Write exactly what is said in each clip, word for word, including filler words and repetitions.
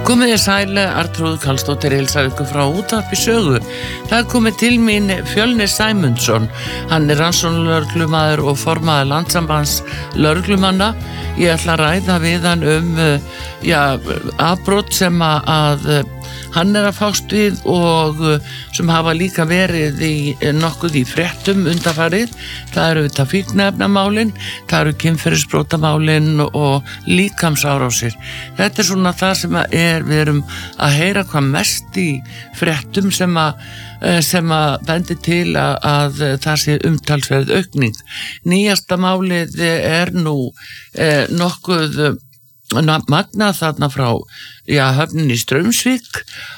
Komið þér sæl, Arnþrúður Karlsdóttir heilsar ykkur frá Útvarpi Sögu. Það er komið til mín Fjölnir Sæmundsson. Hann er rannsóknarlögreglumaður og formaður Landssambands lögreglumanna. Ég ætla að ræða við hann um já, afbrot sem að hann er að fást við og sem hafa líka verið í nokkuð í fréttum undanfarið. Það eru þetta fíkniefnamálin, það eru kynferðisbrotamálin og líkamsárásir. Þetta er svona það sem er, við erum að heyra hvað mest í fréttum sem að sem að bendi til að, að það sé umtalsverð aukning. Nýjasta málið er nú eh, nokkuð magnað þarna frá já, höfninni í Straumsvík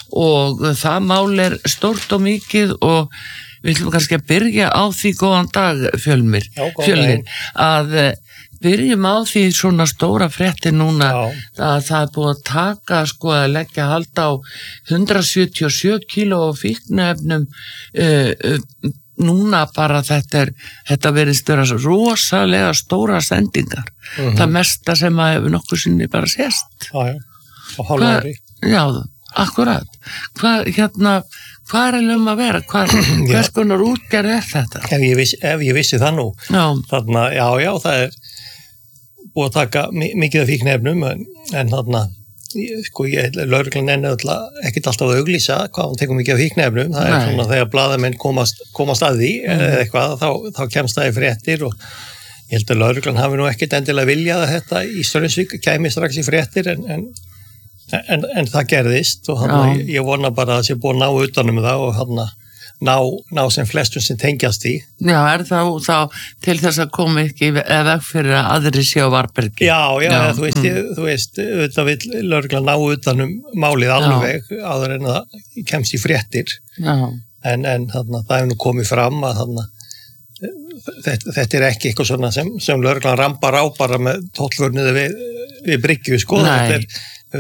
og það mál er stórt og mikið og við ætlum kannski að byrja á því góðan dag Fjölnir, Fjölnir að byrjum á því svona stóra frétti núna Já. að það er búið að taka sko að leggja hald á hundrað sjötíu og sjö kíló fíkniefnum uh, uh, núna bara þetta er þetta verið störa rosalega stóra sendingar uh-huh. það mesta sem að hefur nokkuð sinni bara sést Já, já, og hálfa ári Já, akkurat hvað hérna, hvað er um að vera hvað, hvers konar útgerð er þetta? Ef ég vissi, ef ég vissi það nú já. Þarna, já, já, það er búið að taka mikið af fíkniefnum en, en þarna sko ég, lögreglan er náttúrulega ekkert alltaf að auglýsa hvað hann tekur mikið af fíkniefnum, það er svona þegar blaðamenn komast, komast að því mm. eða eitthvað, þá, þá kemst það í fréttir og ég held að lögreglan hafi nú ekkert endilega viljað að þetta í Straumsvík kæmi strax í fréttir en, en, en, en það gerðist og hann, ég, ég vona bara að það sé búið að ná utanum það og hann ná, ná sem flestum sem tengjast í. Já, er það þá til þess að koma ekki eða fyrir að aðri sé á varbergi? Já, já, já. Þú veist, ég, þú veist, auðvitað vil lögreglan ná utanum málið alveg já. Áður en það kemst í fréttir. Já. En, en þarna, það hefur nú komið fram að þarna, þetta, þetta er ekki eitthvað svona sem, sem lögreglan rambar á bara með tollvörnuði við, við bryggju, sko. Þetta er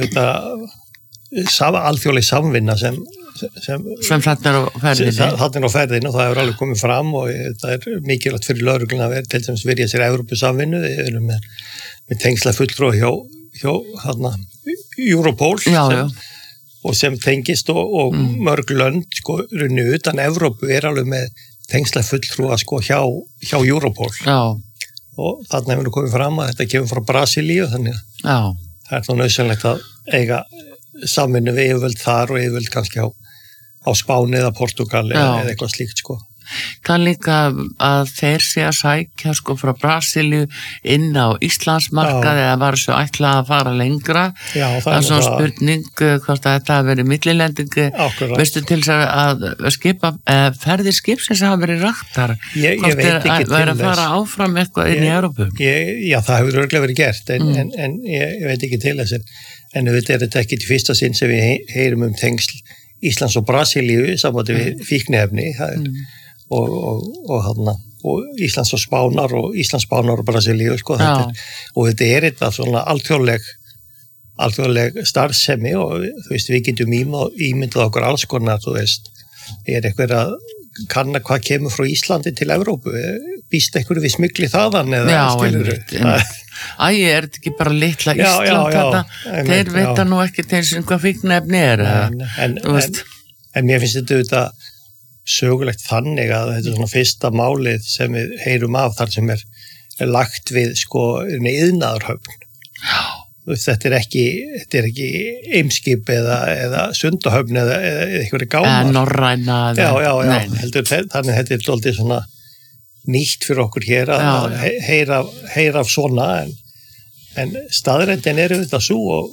auðvitað alþjóðleg samvinna sem sem, sem þarna er á ferðinni þarna er á ferðinni og það hefur alveg komið fram og það er mikilvægt fyrir lögregluna að vera til dæmis verja sér Evrópusamvinnu við erum með, með tengsla fulltrúa hjá, hjá hana, Europol já, sem, já. og sem tengist og, og mm. mörg lönd sko runni utan Evrópu er alveg með tengsla fulltrúa sko hjá, hjá Europol já. Og þarna hefur komið fram að þetta kemur frá Brasilíu þannig að það er þá nauðsynlegt að eiga samvinnu við yfirvöld þar og yfirvöld kannski á, á Spáni eða Portugal eða eitthvað slíkt sko. Það líka að þeir sé að sækja sko frá Brasilíu inn á Íslandsmarkað eða var svo ætlað að fara lengra. Já, það, það er svona það... spurning hvort að þetta hafi verið millilendingu. Veistu til þess að skipa eh, ferðir skipsins hafa verið raktar. Ég, ég veit ekki til þess. Verið að fara áfram eitthvað inn í Evrópu. Ég, já, það hefur örglega verið gert en, mm. en, en ég, ég veit ekki til þess. En við er þetta ekki til fyrsta sinn sem við heyrum um tengsl Íslands og Brasilíu samvætti við mm. fíkniefni mm. og, og, og, hana, og Íslands og Spánar og Íslands, Spánar og Brasilíu sko, þetta er, og þetta er þetta svona alþjóðleg alþjóðleg starfsemi og þú veist við getum ímyndað okkur alls konar þú veist, er eitthvað að kanna hvað kemur frá Íslandi til Evrópu býst eitthvað við smygli þaðan eða já, skilur einmitt Æ, er þetta ekki bara litla Ísland já, já, þetta? Einmitt, þeir vita nú ekki eins og hvað fíkniefni er en, en, en, en mér finnst þetta auðvitað sögulegt þannig að þetta er svona fyrsta málið sem við heyrum af þar sem er, er lagt við sko iðnaðarhöfn þetta er ekki þetta er ekki Eimskip eða, eða Sundahöfn eða, eða eitthvað gámar eða Norræna já, já, já, heldur, þannig þetta er doldið svona nýtt fyrir okkur hér að já, já. Heyra, heyra af svona en, en staðrendin eru þetta svo og,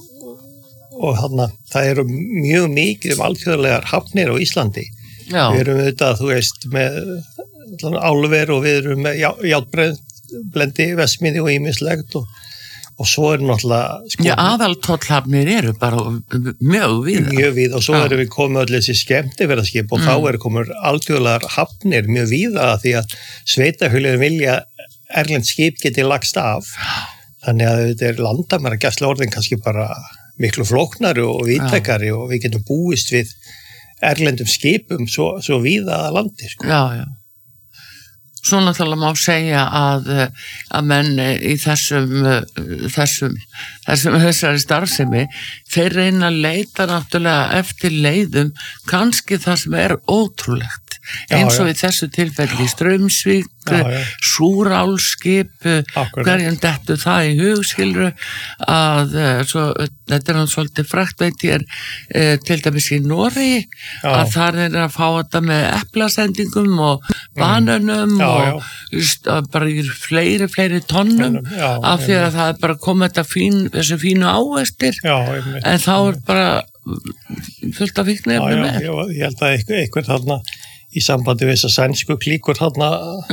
og hana, það eru mjög mikið um alþjóðlegar hafnir á Íslandi já. Við erum auðvitað, þú veist, með álver og við erum með járnblendi, vesmiði og ýmislegt og og svo er náttúrulega sko, Já, aðaltollhafnir eru bara mjög víða mjög víða og svo ja. Erum við komið öll þessi skemmtiferðaskip og mm. þá eru komið alþjóðlegar hafnir mjög víða því að sveitafélögin vilja erlend skip geti lagst af þannig að þetta er landamæragæsla orðin kannski bara miklu flóknari og víðtækari ja. Og við getum búist við erlendum skipum svo, svo víða að landi sko. Já, já svo náttúrulega má segja að, að menn í þessum, þessum, þessum þessari starfsemi, þeir reyna að leita náttúrulega eftir leiðum, kannski það sem er ótrúlegt. Eins og já, já. Í þessu tilfelli Straumsvík, Súrálskip, hverjum dettu það í hugskilru að svo, þetta er hann svolítið frægt veit ég er e, til dæmis í Noregi að þar er að fá þetta með eplasendingum og banönum mm. já, og já. Bara í fleiri, fleiri tonnum já, af því að það er bara komið þetta fín, þessu fínu ávestir já, en þá er bara fullt af fíknefni með. Já, já, ég held að einhver, einhver þarna í sambandi við þess að sænsku klíkur þarna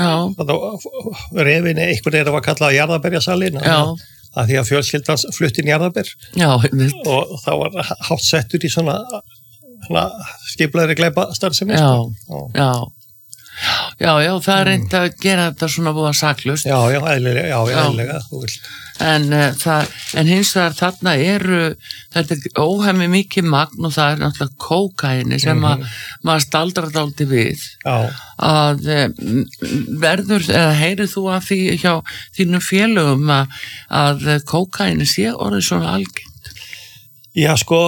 refinni, einhver er að kalla jarðaberjasalinn að því að fjölskyldans flutti inn jarðaber og þá var hátt settur í svona, svona skiplaðri glæpastarfsemi. Já, sko. já. Já, já, það er reynd að gera þetta svona búið saklaust. Já, já, eðlilega, já, já, eðlilega, þú vilt. En, uh, það, en hins vegar þarna eru, þetta er óhemmi mikið magn og það er náttúrulega kókaini sem mm-hmm. að maður staldrar dálítið við. Já. Að uh, verður, eða heyrið þú að því hjá þínum félögum að, að kókaini sé orðið svona algengt? Já, sko...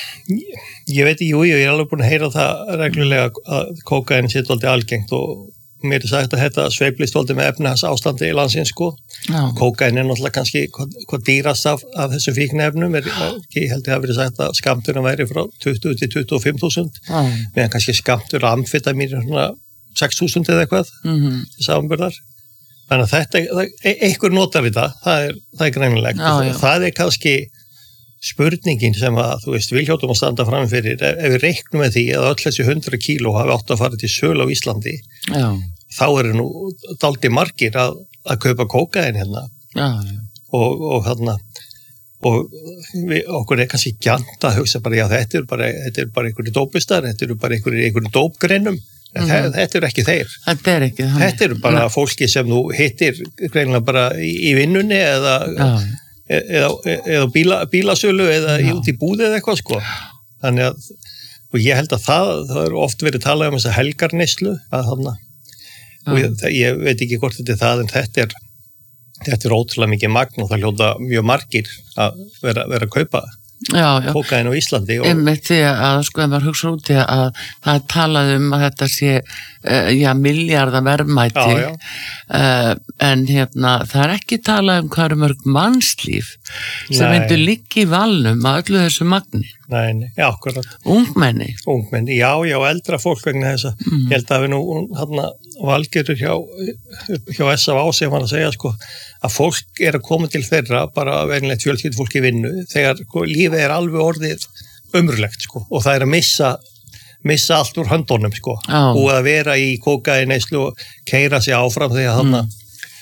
Ég veit ekki, jú, ég er alveg búin að heyra það reglulega að kókain sé dálítið algengt og mér er sagt að þetta sveiflist dálítið með efnahans ástandi í landsins, sko. Já. Kókain er náttúrulega kannski hvað, hvað dýrast af, af þessu fíknefnum, er, ég held ég hafi verið sagt að skammturinn væri frá tuttugu til tuttugu og fimm þúsund, meðan kannski skammtur amfetamín er svona sex þúsund eða eitthvað, mm-hmm. samanburðar. Þannig að þetta, það, einhver notar við það, það er, það er greinilegt. Já, já. Það er kannski spurningin sem að, þú veist, við hljótum að standa fram fyrir, ef, ef við reiknum með því að öll þessi hundra kíló hafi átt að fara til sölu á Íslandi, já. Þá eru nú dálítið margir að, að kaupa kókain hérna já, já. Og, og hérna og við, okkur er kannski gjarnt að hugsa bara, já, þetta er bara, þetta er bara einhverju dópistar, þetta eru bara einhverju, einhverju dópgreinum, mm-hmm. þetta, þetta eru ekki þeir. Þetta er ekki það. Þetta eru bara fólki sem nú hittir greinilega bara í, í vinnunni eða já. eða, eða bíla, bílasölu eða já. Út í búði eða eitthvað sko þannig að, og ég held að það það er oft verið talað um þessa helgarneyslu að þarna og ég, ég veit ekki hvort þetta er það en þetta er þetta er ótrúlega mikið magn og það hljóta mjög margir að vera, vera að kaupa kókain á Íslandi og einmitt því að sko ef maður hugsa út í að það er talað um að þetta sé uh, já, milljarða verðmæti já, já. Uh, en hérna það er ekki talað um hvað eru mörg mannslíf sem myndu liggja í valnum að öllu þessu magni. Nei, nei, já, akkurat. Ungmenni. Ungmenni, já, já, eldra fólk vegna þess að mm. ég held að við nú hérna valgerur hjá, hjá S A V sem var að segja sko að fólk er að koma til þeirra bara venilegt fjölskyldu fólk í vinnu þegar sko, lífið er alveg orðið ömurlegt sko og það er að missa missa allt úr höndunum sko oh. og að vera í kókainneyslu og keyra sig áfram þegar hann mm.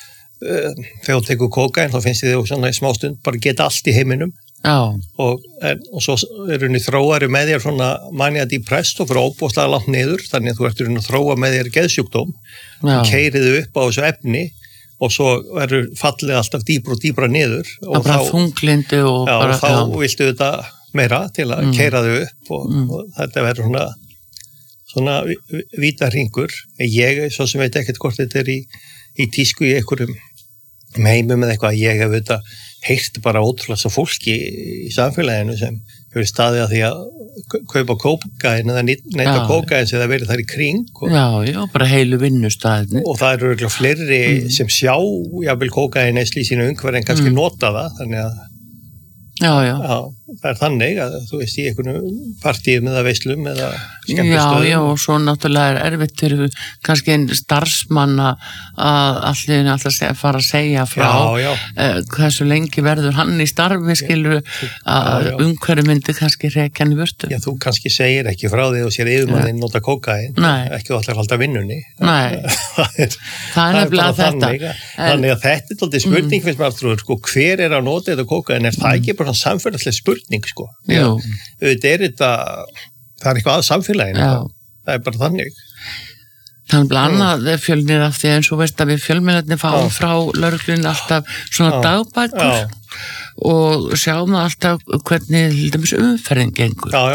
uh, þegar þú tekur kókain þá finnst þið svona í smástund bara geta allt í heiminum oh. og, en, og svo er henni þróari með þér svona mania depressed og fyrir óbúslega langt niður þannig að þú ert henni að þróa með þér geðsjúkdóm oh. keyriðu upp á þessu efni og svo verður fallið alltaf dýbra og dýbra niður og bara þunglindi og, já, bara, og þá já. Viltu þetta meira til að mm. keyra þau upp og, mm. og þetta verður svona svona víta hringur ég svo sem veit ekkert hvort þetta er í, í tísku í einhverjum heimum eða eitthvað ég hef þetta heyrt bara ótrúlega fólki í samfélaginu sem hefur staðið að því að kaupa kókain eða neyta kókain sem það verið þar í kring og, já, já, bara heilu vinnustaðinni og það eru örugglega fleiri mm. sem sjá jafnvel kókain neyslu í sínu umhverfi en kannski mm. nota það þannig að já, já. Já, það er þannig að þú veist í einhvern partíum eða veislum eða skemmtistöðum. Já, já, og svo náttúrulega er erfitt fyrir kannski einn starfsmann að allir alltaf fara að segja frá já, já. Uh, hversu lengi verður hann í starfi skilur að umhverju myndi kannski rekja hann í vörtu. Já, þú kannski segir ekki frá því og sér yfirmanninn nota kókain, ekki þú allir halda vinnunni. Nei, það er, það er nefnilega þetta. Þannig, en, þannig að þetta er alltaf spurning mm. finnst maður trúður, sko, hver er að nota þetta kókain, er það ekki bara samfélagslega spurning, sko. Já, auðvitað er þetta, það er eitthvað að samfélaginu, það er bara þannig. Þannig að annað fjölnir af því eins og veist að við fjölmiðlarnir fáum frá lögreglunni alltaf svona dagbækur og sjáum alltaf hvernig umferðin gengur. Já, já.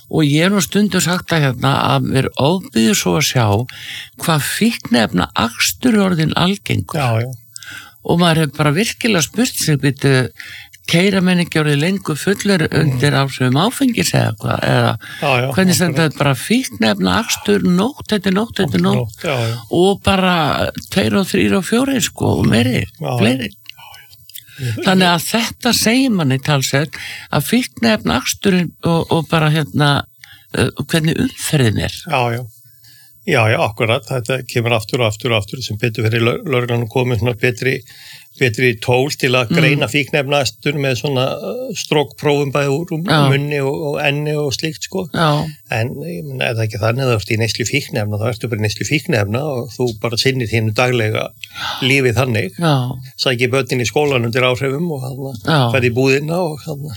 og ég er nú stundur sagt að hérna að mér ofbyður svo að sjá hvað fíkniefna akstur orðin algengur. Já, já. Og maður hefur bara virkilega spurt sig, býtu, keyra menn ekki orðið lengur fullir undir áhrifum áfengis eða hvað, eða Já, já, hvernig stendur þetta bara fíkniefna akstur nótt eftir nótt eftir nótt Já, já. og bara tveir og þrýr og fjóri sko og meiri, Já, fleiri. Þannig að þetta segir manni talsett að fíkniefna aksturinn og, og bara hérna uh, hvernig umferðin er. Já, já. Já, já, akkurat. Þetta kemur aftur og aftur og aftur sem betur fyrir lögreglan komið svona betri, betri tól til að greina mm. fíkniefnaastur með svona strókprófum bæði úr um munni og, og enni og slíkt sko. Já. En ég meina, ef það ekki þannig að þú ert í neyslu fíkniefna, þá ertu bara í neyslu fíkniefna og þú bara sinnir þínu daglega lífið þannig. Já. Sæki börnin í skólan undir áhrifum og hann fæði í búðina og hann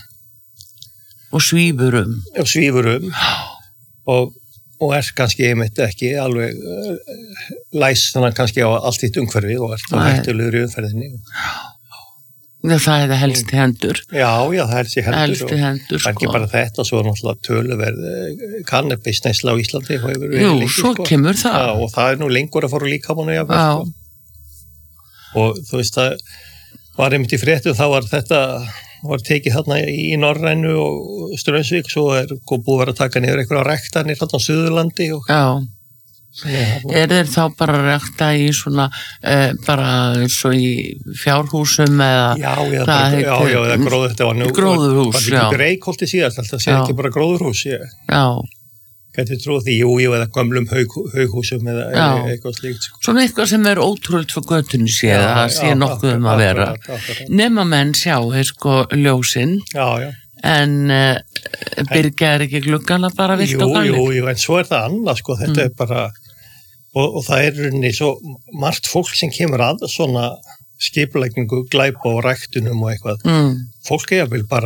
og svífur um. Og svífur um. Og og er kannski einmitt ekki alveg uh, læs þannig kannski á allt þitt umhverfi og er það hættulegur í umferðinni. Já, það er það helst hendur. Já, já, það helst í hendur. Helst í hendur, sko. Það er ekki bara þetta, svo er náttúrulega töluverð kannabisneysla á Íslandi. Jú, lengi, svo sko. Kemur það. Já, og það er nú lengur að fara úr líkamannu jafnvel. Já. Sko. Og þú veist, það var einmitt í fréttum, þá var þetta var tekið þarna í Norrænu og Straumsvík, svo er búið að vera að taka niður einhverja ræktanir þarna á Suðurlandi og Já, er þeir þá bara að rækta í svona eh, bara svo í fjárhúsum eða Já, já, bara, já, já, eða gróður, þetta var nú gróðurhús, var ekki ekki Reykholti síðast, alltaf sé ekki bara gróðurhús ég. Já. Gæti trúið því, jú, jú, eða gamlum haug, haughúsum eða já. Eitthvað slíkt. Sko. Svona eitthvað sem er ótrúlega fyrir göttunni séð, já, það sé já, nokkuð um að vera. Nema menn sjá, er sko ljósinn, já, já. En uh, byrgja er ekki gluggana bara vilt og galið. Jú, jú, jú, en svo er það annað, sko, þetta mm. er bara, og, og það er rauninni svo margt fólk sem kemur að svona skipulegningu, glæpa og ræktunum og eitthvað. Mm. Fólk er vel bara